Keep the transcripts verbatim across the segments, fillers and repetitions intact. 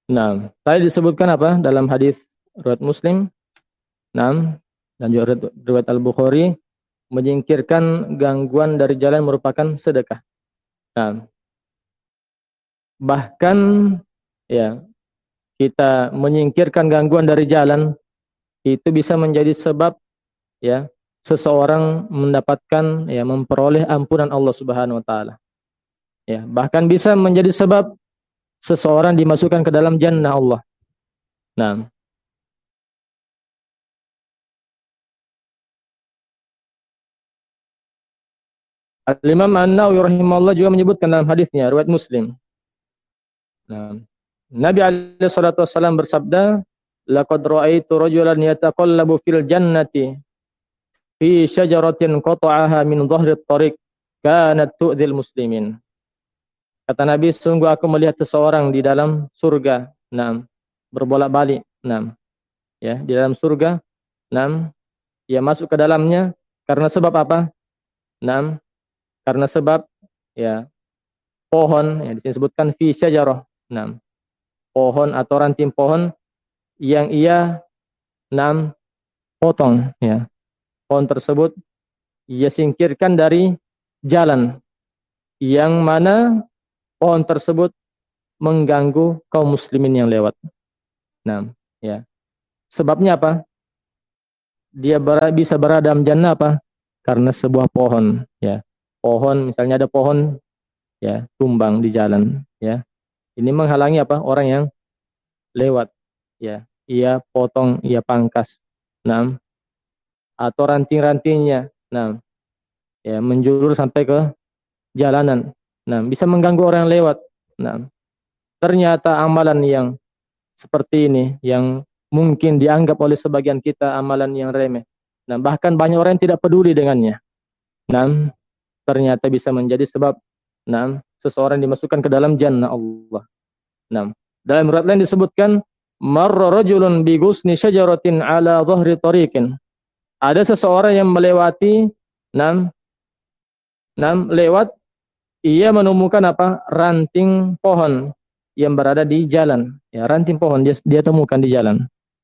Nah, tadi disebutkan apa dalam hadis riwayat Muslim, nah, dan juga riwayat Al-Bukhari, menyingkirkan gangguan dari jalan merupakan sedekah. Nah, bahkan ya, kita menyingkirkan gangguan dari jalan itu bisa menjadi sebab ya seseorang mendapatkan ya memperoleh ampunan Allah Subhanahu wa taala. Ya, bahkan bisa menjadi sebab seseorang dimasukkan ke dalam jannah Allah. Nah, Al-Imam An-Nawawi rahimahullah juga menyebutkan dalam hadisnya riwayat Muslim. Nah, Nabi alaihi salatu wasallam bersabda, "Laqad ra'aitu rajulan yataqallabu fil jannati fi syajaratin qata'aha min dhahri at-tariq kanat tu'dhil muslimin." Kata Nabi, sungguh aku melihat seseorang di dalam surga, nah, berbolak-balik, nah, ya, di dalam surga, nah, ia masuk ke dalamnya karena sebab apa? Nah, karena sebab ya pohon yang disebutkan fi syajarah, nah, pohon atau ranting pohon yang ia enam potong, ya. Pohon tersebut ia singkirkan dari jalan yang mana pohon tersebut mengganggu kaum muslimin yang lewat. Nah, ya. Sebabnya apa? Dia ber, bisa berada dalam jannah apa? Karena sebuah pohon, ya. Pohon, misalnya ada pohon ya tumbang di jalan, ya. Ini menghalangi apa? Orang yang lewat, ya. Ia potong, ia pangkas. Nah, atau ranting-rantingnya, nah, ya menjulur sampai ke jalanan. Nah, bisa mengganggu orang yang lewat. Nah, ternyata amalan yang seperti ini yang mungkin dianggap oleh sebagian kita amalan yang remeh. Nah, bahkan banyak orang yang tidak peduli dengannya. Nah, ternyata bisa menjadi sebab nah, seseorang dimasukkan ke dalam jannah Allah. Nah, dalam riwayat lain disebutkan marra rajulun bi ghusni syajaratin ala dhahri tariqin. Ada seseorang yang melewati nah, nah lewat ia menemukan apa? Ranting pohon yang berada di jalan. Ya, ranting pohon dia, dia temukan di jalan.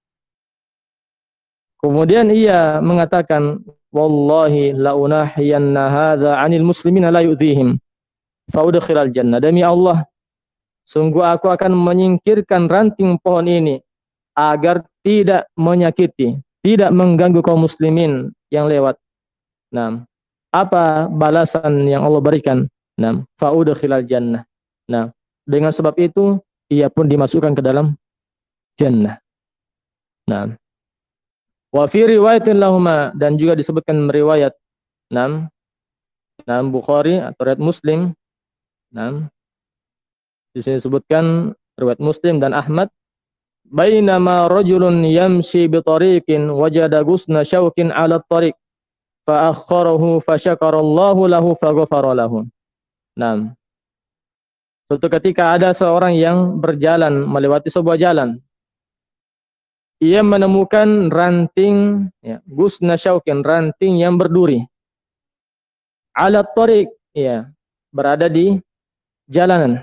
Kemudian ia mengatakan, "Wallahi la unahiyanna hadza 'anil muslimina la yu'dhihim fa udkhilal jannah." Demi Allah, sungguh aku akan menyingkirkan ranting pohon ini agar tidak menyakiti, tidak mengganggu kaum muslimin yang lewat. Nah, apa balasan yang Allah berikan? Nah, fa udkhilal jannah. Nah, dengan sebab itu ia pun dimasukkan ke dalam jannah. Nah, wa fi riwayatin lahuma dan juga disebutkan riwayat enam enam Bukhari atau riwayat Muslim. Nah, di sini disebutkan riwayat Muslim dan Ahmad, bainama rajulun yamshi bi tariqin wajada ghusna syaukin 'ala at-tariq fa akhkharahu fa syakarallahu lahu fa ghafara lahu. Nah, suatu ketika ada seorang yang berjalan melewati sebuah jalan. Ia menemukan ranting ya, ghusna syaukin, ranting yang berduri. 'Ala at-tariq, ya, berada di jalanan.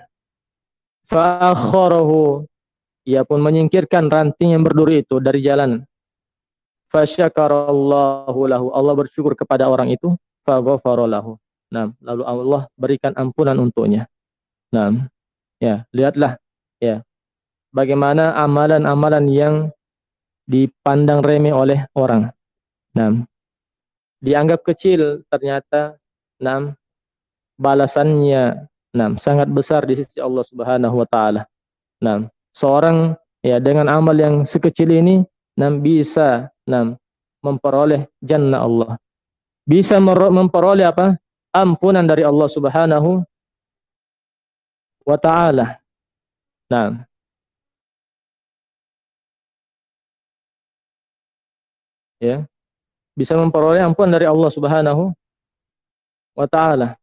Fa akhkharahu, ia pun menyingkirkan ranting yang berduri itu dari jalan. Fa syakarallahu lahu, Allah bersyukur kepada orang itu, fa ghafara lahu. Nah, lalu Allah berikan ampunan untuknya. Nah, ya, lihatlah ya, bagaimana amalan-amalan yang dipandang remeh oleh orang. Nah, dianggap kecil, ternyata nah, balasannya nah, sangat besar di sisi Allah Subhanahu wa taala. Nah, seorang ya dengan amal yang sekecil ini nah, bisa nah, memperoleh jannah Allah. Bisa memperoleh apa? Ampunan dari Allah Subhanahu wa taala. Nah, ya, bisa memperoleh ampunan dari Allah Subhanahu wa taala.